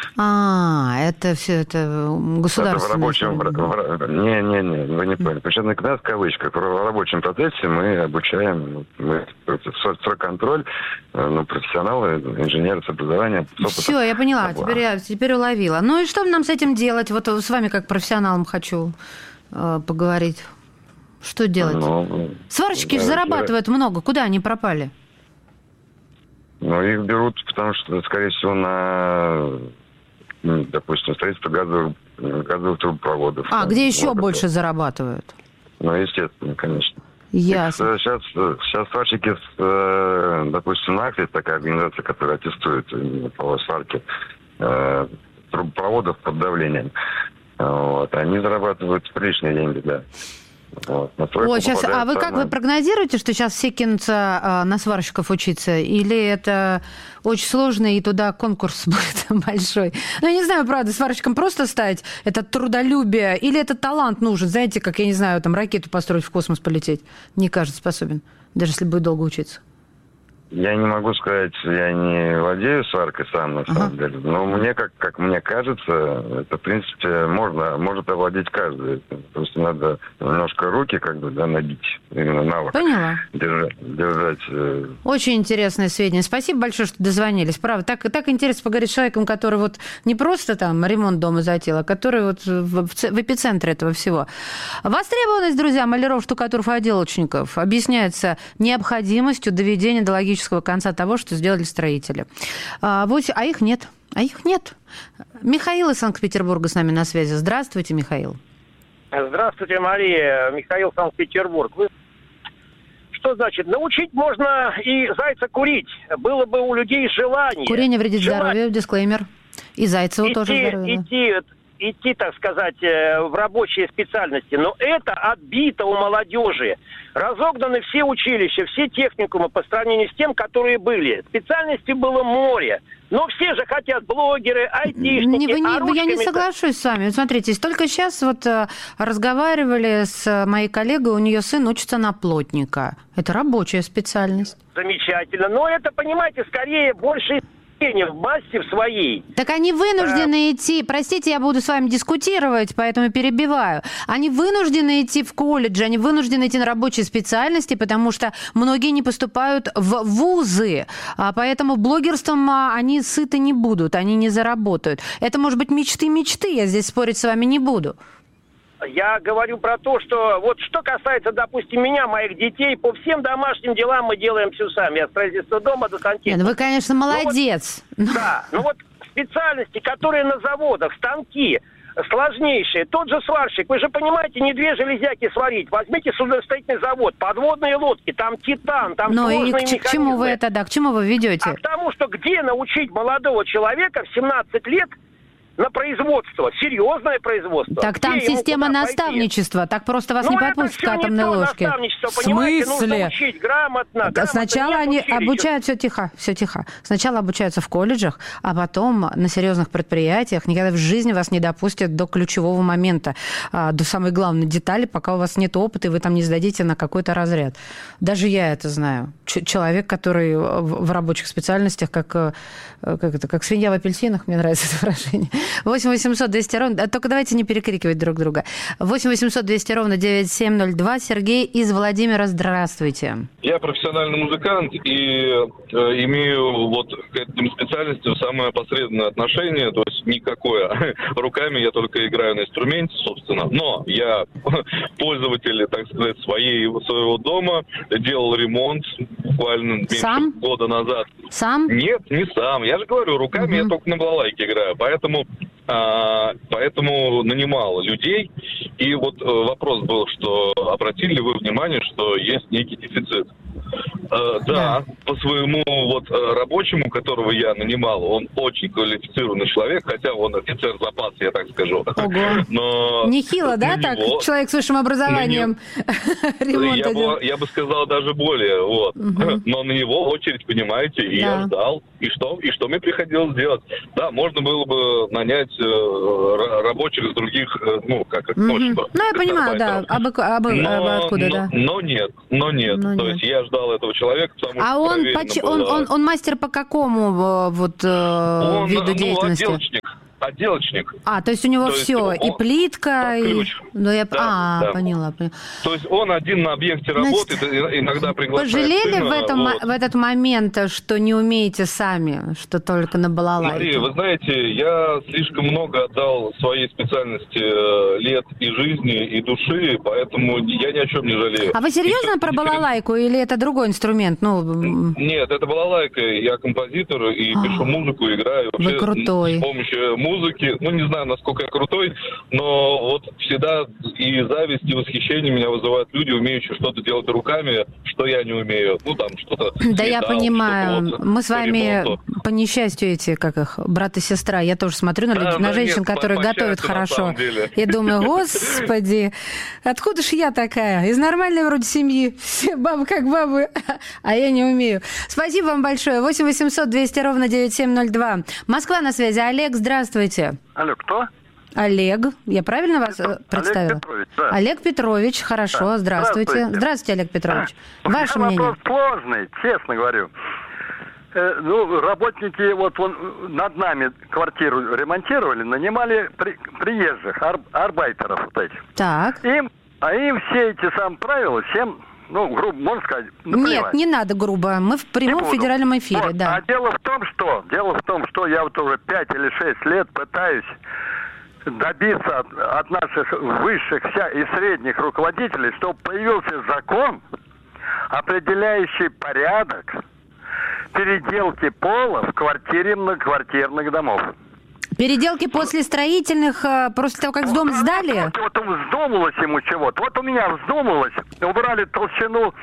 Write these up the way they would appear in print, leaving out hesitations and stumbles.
Это все, это государственное. Это в рабочем... Не, вы не поняли. Причем иногда в кавычках. В рабочем процессе мы обучаем, мы стройконтроль, профессионалы, инженеры с образованием. Все, я поняла, теперь уловила. Ну и что нам с этим делать? Вот с вами как профессионалом хочу поговорить. Что делать? Сварщики же зарабатывают много. Куда они пропали? Их берут, потому что, скорее всего, на, допустим, строительство газовых трубопроводов. Где еще больше зарабатывают? Естественно, конечно. Ясно. Сейчас сварщики, допустим, НАКС, такая организация, которая аттестует по сварке трубопроводов под давлением. Они зарабатывают приличные деньги, да. Сейчас, вы как вы прогнозируете, что сейчас все кинутся на сварщиков учиться? Или это очень сложно, и туда конкурс будет большой? Я не знаю, правда, сварщиком просто стать, это трудолюбие, или это талант нужен? Знаете, как, я не знаю, там ракету построить, в космос полететь? Не кажется способен, даже если будет долго учиться. Я не могу сказать, я не владею сваркой сам, на самом деле. Но мне, как мне кажется, это, в принципе, может овладеть каждый. Просто надо немножко руки, набить, именно навык. Поняла. Держать. Очень интересное сведения. Спасибо большое, что дозвонились. Правда, так интересно поговорить с человеком, который не просто там ремонт дома затеял, а который в эпицентре этого всего. Востребованность, друзья, маляров, штукатуров и отделочников объясняется необходимостью доведения до логического конца того, что сделали строители. А их нет. Михаил из Санкт-Петербурга с нами на связи. Здравствуйте, Михаил. Здравствуйте, Мария. Михаил, Санкт-Петербург. Что значит? Научить можно и зайца курить. Было бы у людей желание. Курение вредит здоровью, дисклеймер. И Зайцеву тоже здоровье. Идти, так сказать, в рабочие специальности. Но это отбито у молодежи. Разогнаны все училища, все техникумы по сравнению с тем, которые были. Специальностей было море. Но все же хотят блогеры, айтишники. Я не соглашусь с вами. Смотрите, только сейчас разговаривали с моей коллегой, у нее сын учится на плотника. Это рабочая специальность. Замечательно. Но это, понимаете, скорее больше... в массе в своей. Так они вынуждены идти, простите, я буду с вами дискутировать, поэтому перебиваю. Они вынуждены идти в колледж, они вынуждены идти на рабочие специальности, потому что многие не поступают в вузы, поэтому блогерством они сыты не будут, они не заработают. Это, может быть, мечты, я здесь спорить с вами не буду. Я говорю про то, что что касается, допустим, меня, моих детей, по всем домашним делам мы делаем все сами. От строительства дома до сантехники. Вы, конечно, молодец. Да, специальности, которые на заводах, станки сложнейшие. Тот же сварщик, вы же понимаете, не 2 железяки сварить. Возьмите судостроительный завод, подводные лодки, там титан, там сложные механизмы. К чему вы к чему вы ведете? А к тому, что где научить молодого человека в 17 лет на производство, серьезное производство. Так там система наставничества, пойти? Так просто вас не подпустят к атомной ложке. В смысле? Нужно учить грамотно. Сначала они обучают, все тихо. Сначала обучаются в колледжах, а потом на серьезных предприятиях. Никогда в жизни вас не допустят до ключевого момента, до самой главной детали, пока у вас нет опыта, и вы там не сдадите на какой-то разряд. Даже я это знаю. Человек, который в рабочих специальностях, как свинья в апельсинах, мне нравится это выражение. 8 800 200 ровно... Только давайте не перекрикивать друг друга. 8 800 200 ровно 9702. Сергей из Владимира, здравствуйте. Я профессиональный музыкант и имею к этим специальностям самое посредственное отношение, то есть никакое. Руками я только играю на инструменте, собственно. Но я пользователь, так сказать, своего дома, делал ремонт буквально меньше года назад. Сам? Нет, не сам. Я же говорю, руками я только на балалайке играю. Поэтому нанимал людей. И вопрос был, что обратили ли вы внимание, что есть некий дефицит? Да, по своему рабочему, которого я нанимал, он очень квалифицированный человек, хотя он офицер запаса, я так скажу. Ого. Но нехило, да, так? Человек с высшим образованием. Я бы сказал даже более. Но на него очередь, понимаете, и я ждал. И что мне приходилось делать? Да, можно было бы нанять рабочих с других, я понимаю, да, откуда, да. Но нет. То есть я ждал этого человека человека, потому что он мастер по какому виду деятельности? Отделочник. То есть у него все, и плитка, и... Поняла. То есть он один на объекте работает, иногда приглашает пожалели сына, в этот момент, что не умеете сами, что только на балалайке? Мария, вы знаете, я слишком много отдал своей специальности лет и жизни, и души, поэтому я ни о чем не жалею. А вы серьезно про балалайку или это другой инструмент? Нет, это балалайка. Я композитор и пишу музыку, играю. Вы крутой. С помощью музыки, не знаю, насколько я крутой, но вот всегда и зависть, и восхищение меня вызывают люди, умеющие что-то делать руками, что я не умею. Что-то... Да, я понимаю. Мы с вами, по несчастью, брат и сестра. Я тоже смотрю на женщин, которые готовят хорошо. И думаю, господи, откуда ж я такая? Из нормальной вроде семьи. Все бабы как бабы, а я не умею. Спасибо вам большое. 8 800 200 ровно 9702. Москва на связи. Олег, здравствуйте. Алло, кто? Олег. Я правильно вас представила? Олег Петрович, да. Олег Петрович, хорошо. Да. Здравствуйте. Здравствуйте, Олег Петрович. Ваше мнение? Вопрос сложный, честно говорю. Работники над нами квартиру ремонтировали, нанимали приезжих, арбайтеров этих. Так. Им все эти правила всем... грубо, можно сказать, Нет, не надо грубо. Мы в прямом федеральном эфире, да. А дело в том, что я уже 5 или 6 лет пытаюсь добиться от наших высших и средних руководителей, чтобы появился закон, определяющий порядок переделки пола в квартире многоквартирных домов. Переделки после строительных, после того, как дом сдали? Вот вздумалось ему чего-то. Вот у меня вздумалось. Убрали толщину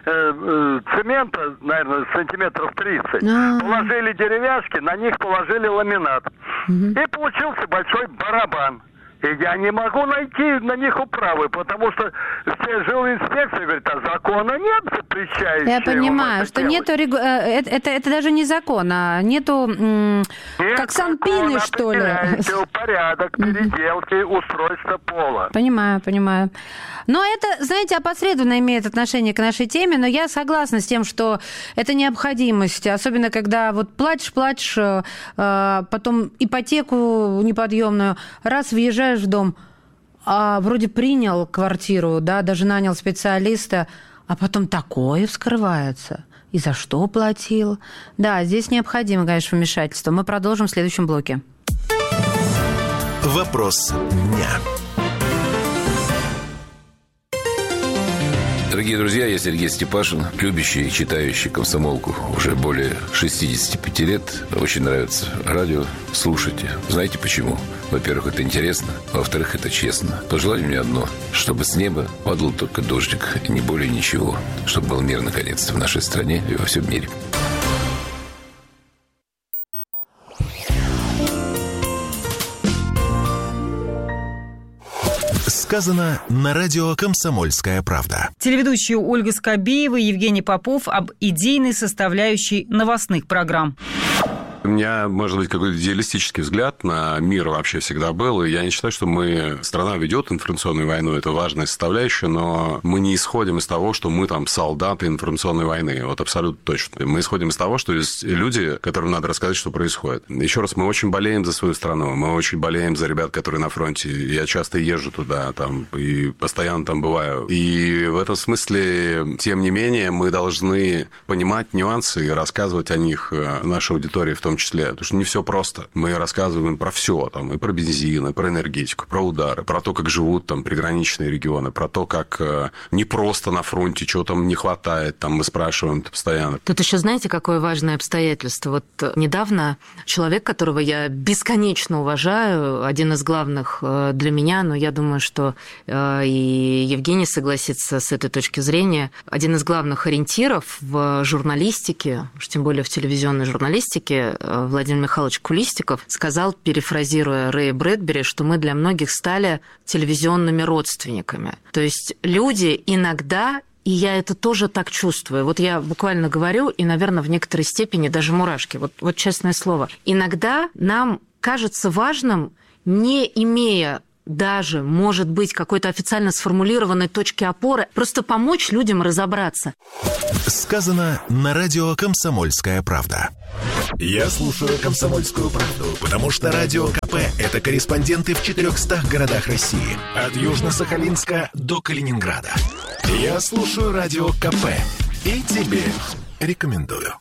цемента, наверное, сантиметров 30. Положили деревяшки, на них положили ламинат. И получился большой барабан. И я не могу найти на них управы, потому что все жилинспекции говорят, закона нет запрещающего. Я понимаю, что нету это даже не закон, а нету как санпины, что ли. Порядок переделки устройства пола. Понимаю. Но это, знаете, опосредованно имеет отношение к нашей теме, но я согласна с тем, что это необходимость, особенно когда платишь, потом ипотеку неподъемную, раз въезжаешь в дом, вроде принял квартиру, даже нанял специалиста, а потом такое вскрывается. И за что платил? Да, здесь необходимо, конечно, вмешательство. Мы продолжим в следующем блоке. Вопрос дня. Дорогие друзья, я Сергей Степашин, любящий и читающий «Комсомолку» уже более 65 лет. Очень нравится радио. Слушайте. Знаете почему? Во-первых, это интересно. Во-вторых, это честно. Пожелайте мне одно. Чтобы с неба падал только дождик. И не более ничего. Чтобы был мир, наконец-то, в нашей стране и во всем мире. Сказано на радио «Комсомольская правда». Телеведущие Ольга Скобеева и Евгений Попов об идейной составляющей новостных программ. У меня, может быть, какой-то идеалистический взгляд на мир вообще всегда был. И я не считаю, что страна ведет информационную войну. Это важная составляющая, но мы не исходим из того, что мы солдаты информационной войны. Вот абсолютно точно. Мы исходим из того, что есть люди, которым надо рассказать, что происходит. Еще раз, мы очень болеем за свою страну. Мы очень болеем за ребят, которые на фронте. Я часто езжу туда, и постоянно там бываю. И в этом смысле, тем не менее, мы должны понимать нюансы и рассказывать о них нашей аудитории в том числе. Потому что не все просто. Мы рассказываем про все. И про бензин, и про энергетику, про удары, про то, как живут приграничные регионы, про то, как не просто на фронте, чего там не хватает. Мы спрашиваем постоянно. Тут еще знаете, какое важное обстоятельство? Вот недавно человек, которого я бесконечно уважаю, один из главных для меня, но я думаю, что и Евгений согласится с этой точки зрения, один из главных ориентиров в журналистике, уж тем более в телевизионной журналистике, Владимир Михайлович Кулистиков сказал, перефразируя Рэя Брэдбери, что мы для многих стали телевизионными родственниками. То есть люди иногда, и я это тоже так чувствую, вот я буквально говорю, и, наверное, в некоторой степени даже мурашки, вот честное слово, иногда нам кажется важным, не имея даже, может быть, какой-то официально сформулированной точки опоры, просто помочь людям разобраться. Сказано на радио «Комсомольская правда». Я слушаю «Комсомольскую правду», потому что Радио КП – это корреспонденты в 400 городах России. От Южно-Сахалинска до Калининграда. Я слушаю Радио КП и тебе рекомендую.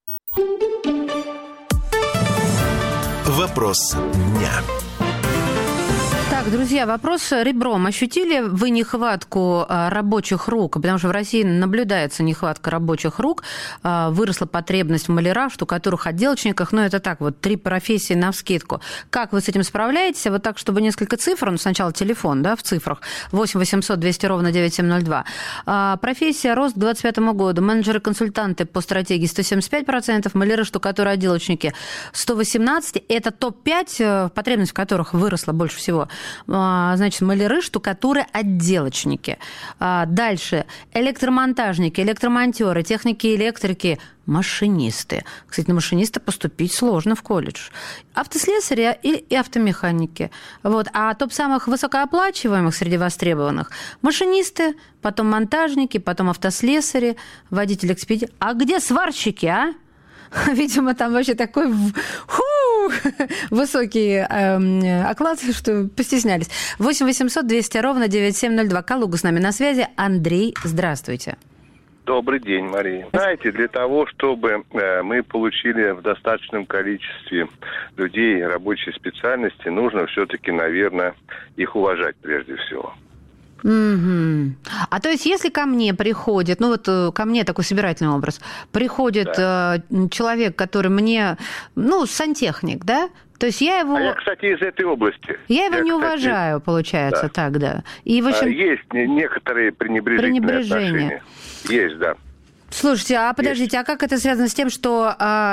Вопрос дня. Так, друзья, вопрос ребром. Ощутили вы нехватку рабочих рук? Потому что в России наблюдается нехватка рабочих рук. Выросла потребность в малярах, штукатурах, отделочниках. Ну, это так, вот 3 профессии навскидку. Как вы с этим справляетесь? Вот так, чтобы несколько цифр. Ну, сначала телефон, да, в цифрах. 8 800 200 ровно 9702. Профессия рост к 2025 году. Менеджеры-консультанты по стратегии 175%. Маляры, штукатуры, отделочники 118%. Это топ-5, потребность в которых выросла больше всего. Значит, маляры, штукатуры, отделочники. Дальше электромонтажники, электромонтеры, техники, электрики, машинисты. Кстати, на машиниста поступить сложно в колледж. Автослесари и автомеханики. Вот. А топ самых высокооплачиваемых среди востребованных – машинисты, потом монтажники, потом автослесари, водители-экспедиторы. А где сварщики, а? Видимо, там вообще такой высокий оклад, что постеснялись. 8 800 200 ровно 9702. Калуга с нами на связи. Андрей, здравствуйте. Добрый день, Мария. Знаете, для того, чтобы мы получили в достаточном количестве людей рабочей специальности, нужно все-таки, наверное, их уважать прежде всего. Угу. А то есть, если ко мне приходит, ну вот ко мне такой собирательный образ, приходит человек, который мне, ну, сантехник, да? То есть я его... А я, кстати, из этой области. Я его не уважаю, получается, да. Так, да. И, в общем... Есть некоторые пренебрежительные отношения. Есть, да. Слушайте, а подождите, а как это связано с тем, что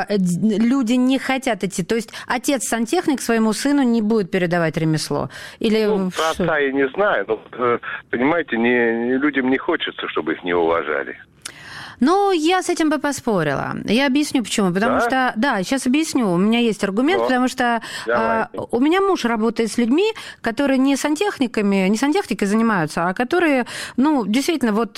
люди не хотят идти? То есть отец-сантехник своему сыну не будет передавать ремесло? Или про отца я не знаю, но, понимаете, людям не хочется, чтобы их не уважали. Ну, я с этим бы поспорила. Я объясню, почему. Потому что, да, сейчас объясню. У меня есть аргумент, потому что у меня муж работает с людьми, которые не сантехникой занимаются, а которые, ну, действительно, вот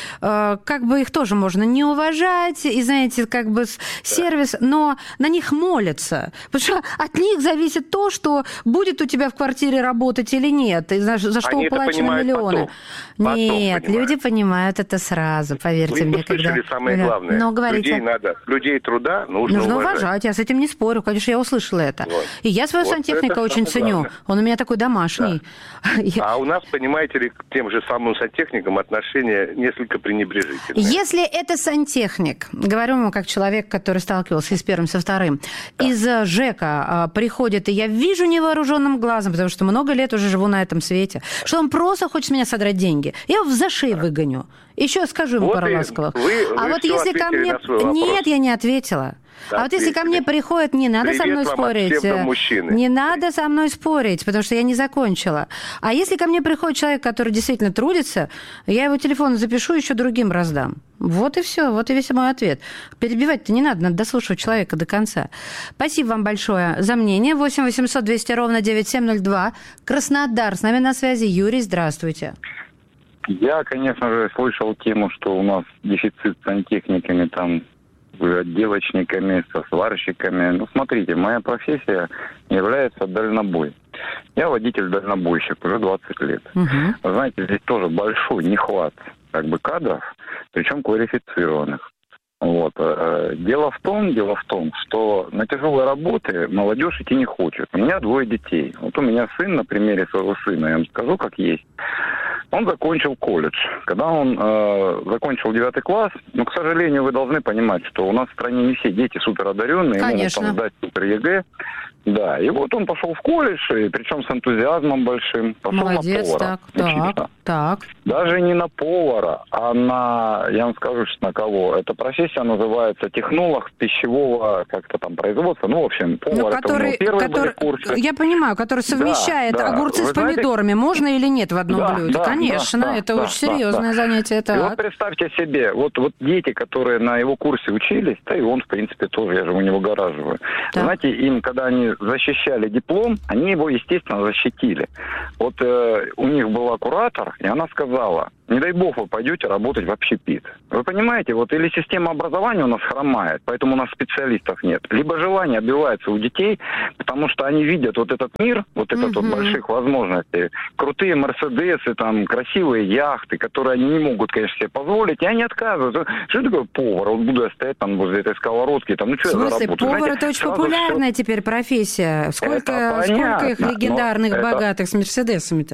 как бы их тоже можно не уважать, и, знаете, как бы сервис, но на них молятся. Потому что от них зависит то, что будет у тебя в квартире работать или нет, и за что уплачены миллионы. Нет, люди понимают это сразу, поверьте мне. Слышали самое главное. Но говорите, людей труда нужно уважать. Я с этим не спорю, конечно, я услышала это. Вот. И я своего сантехника очень ценю. Главное. Он у меня такой домашний. Да. А у нас, понимаете ли, к тем же самым сантехникам отношение несколько пренебрежительное. Если это сантехник, говорю ему как человек, который сталкивался и с первым, со вторым, из ЖЭКа приходит, и я вижу невооруженным глазом, потому что много лет уже живу на этом свете, что он просто хочет с меня содрать деньги. Я его за шею выгоню. Еще скажу ему пару ласковых. А вот если ко мне... Нет, я не ответила. А вот если ко мне приходят, не надо со мной спорить. Не надо со мной спорить, потому что я не закончила. А если ко мне приходит человек, который действительно трудится, я его телефон запишу, еще другим раздам. Вот и все, вот и весь мой ответ. Перебивать-то не надо дослушивать человека до конца. Спасибо вам большое за мнение. 8 800 200 ровно 9702. Краснодар. С нами на связи Юрий. Здравствуйте. Я, конечно же, слышал тему, что у нас дефицит с сантехниками, там, отделочниками, со сварщиками. Ну, смотрите, моя профессия является дальнобой. Я водитель-дальнобойщик уже 20 лет. Угу. Вы знаете, здесь тоже большой нехват кадров, причем квалифицированных. Вот. Дело в том, что на тяжелые работы молодежь идти не хочет. У меня 2 детей. Вот у меня сын, на примере своего сына, я вам скажу, как есть. Он закончил колледж. Когда он закончил 9 класс, к сожалению, вы должны понимать, что у нас в стране не все дети суперодаренные, могут там сдать супер ЕГЭ. Да, и вот он пошел в колледж, и причем с энтузиазмом большим. Пошел на повара. Так. Даже не на повара, а на, я вам скажу, на кого. Эта профессия называется технолог пищевого производства. Ну, в общем, повар, который, первые были курсы. Я понимаю, который совмещает огурцы с помидорами. Можно или нет в одном блюде? Да, Конечно, это очень серьезное занятие. И вот представьте себе, вот дети, которые на его курсе учились, да и он, в принципе, тоже, я же у него гараживаю. Да. Знаете, им, когда они защищали диплом, они его, естественно, защитили. Вот у них была куратор, и она сказала: не дай бог вы пойдете работать в общепит. Вы понимаете, вот или система образования у нас хромает, поэтому у нас специалистов нет, либо желание отбивается у детей, потому что они видят вот этот мир, вот этот вот больших возможностей, крутые мерседесы, там, красивые яхты, которые они не могут, конечно, себе позволить, и они отказываются. Что такое повар? Вот буду я стоять там возле этой сковородки, там, ну что я заработаю? Повар, знаете, это очень популярная теперь профессия. Сколько их легендарных, богатых с мерседесами-то?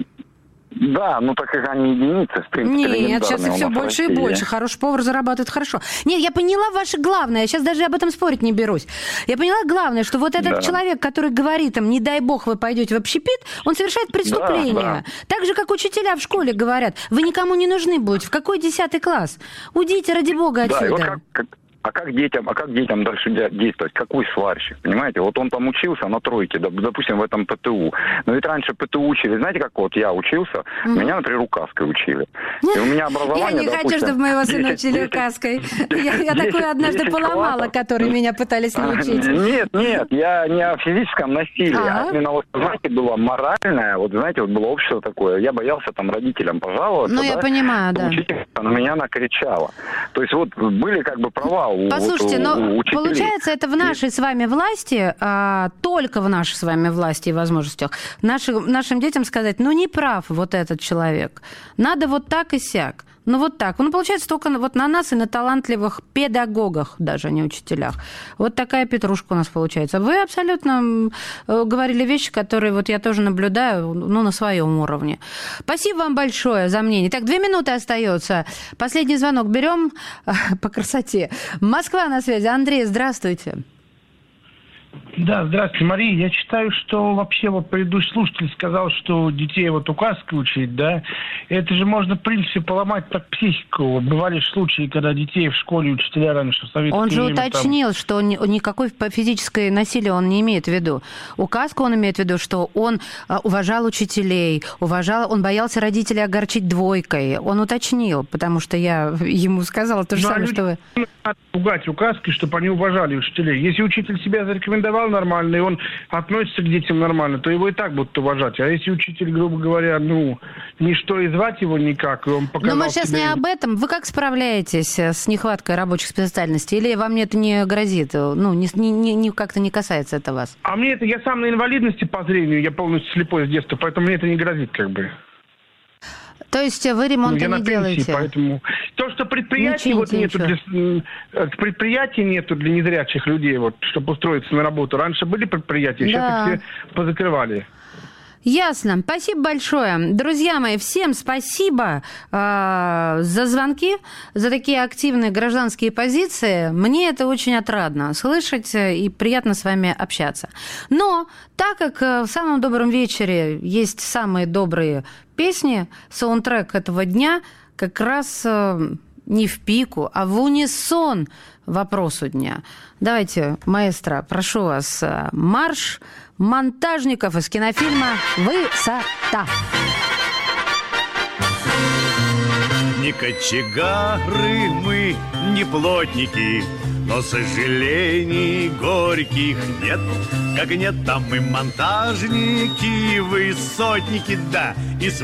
Да, ну так как они единицы, в принципе. Нет, сейчас их все больше и больше. Хороший повар зарабатывает хорошо. Нет, я поняла ваше главное, я сейчас даже об этом спорить не берусь. Я поняла главное, что вот этот человек, который говорит им: не дай бог вы пойдете в общепит, он совершает преступление. Да. Так же, как учителя в школе говорят: вы никому не нужны будете. В какой 10 класс? Уйдите, ради бога, отсюда. Да, и вот А как детям дальше действовать? Какой сварщик, понимаете? Вот он там учился на тройке, допустим, в этом ПТУ. Но ведь раньше ПТУ учили, знаете, как вот я учился? Меня, например, указкой учили. И у меня образование, я не хочу, чтобы моего сына учили указкой. Я такую однажды поломала, которые меня пытались научить. Нет, я не о физическом насилии, а именно вот, знаете, было моральное, вот, знаете, вот было общество такое. Я боялся там родителям пожаловаться. Ну, я понимаю, да. Учительница на меня накричала. То есть вот были как бы права. Послушайте, но получается, это в нашей с вами власти, только в нашей с вами власти и возможностях, нашим детям сказать: ну, не прав вот этот человек, надо вот так и сяк. Ну, вот так. Ну, получается, только вот на нас и на талантливых педагогах, даже не учителях. Вот такая петрушка у нас получается. Вы абсолютно говорили вещи, которые вот я тоже наблюдаю, ну, на своем уровне. Спасибо вам большое за мнение. Так, 2 минуты остается. Последний звонок берем по красоте. Москва на связи. Андрей, здравствуйте. Да, здравствуйте, Мария. Я считаю, что вообще вот предыдущий слушатель сказал, что детей вот указкой учить, да, это же можно, в принципе, поломать так психику. Бывали же случаи, когда детей в школе учителя раньше в советское время... Он же время, уточнил, что никакой физическое насилие он не имеет в виду. Указку он имеет в виду, что он уважал учителей, он боялся родителей огорчить двойкой. Он уточнил, потому что я ему сказала то же самое, что вы... Надо пугать указки, чтобы они уважали учителей. Если учитель себя зарекомендовал нормально, и он относится к детям нормально, то его и так будут уважать. А если учитель, грубо говоря, ничто и звать его никак, и он показал... Но мы сейчас не об этом. Вы как справляетесь с нехваткой рабочих специальностей? Или вам это не грозит? Ну, как-то не касается это вас? А мне это... Я сам на инвалидности по зрению, я полностью слепой с детства, поэтому мне это не грозит, как бы. То есть вы ремонта не делаете? Поэтому то, что предприятий нету для незрячих людей, вот, чтобы устроиться на работу. Раньше были предприятия, сейчас их все позакрывали. Ясно. Спасибо большое. Друзья мои, всем спасибо за звонки, за такие активные гражданские позиции. Мне это очень отрадно слышать и приятно с вами общаться. Но так как в самом добром вечере есть самые добрые песни, саундтрек этого дня как раз не в пику, а в унисон вопросу дня. Давайте, маэстро, прошу вас, марш монтажников из кинофильма «Высота». Не кочегары мы, не плотники, но сожалений горьких нет. Как нет, там и монтажники, высотники, да, и